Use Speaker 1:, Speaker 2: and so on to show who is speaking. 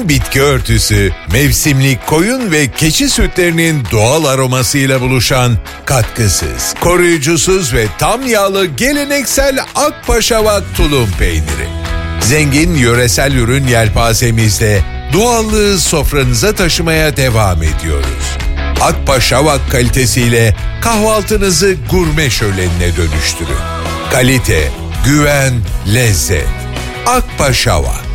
Speaker 1: Bitki örtüsü, mevsimlik koyun ve keçi sütlerinin doğal aromasıyla buluşan katkısız, koruyucusuz ve tam yağlı geleneksel Akpaşavak tulum peyniri. Zengin yöresel ürün yelpazemizle doğallığı sofranıza taşımaya devam ediyoruz. Akpaşavak kalitesiyle kahvaltınızı gurme şölenine dönüştürün. Kalite, güven, lezzet. Akpaşavak.